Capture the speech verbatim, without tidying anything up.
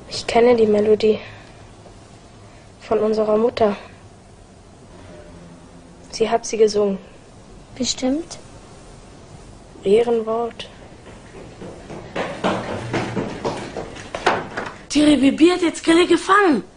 Ich kenne die Melodie von unserer Mutter. Sie hat sie gesungen. Bestimmt. Ehrenwort. Thierry Bibi hat jetzt Grille gefangen.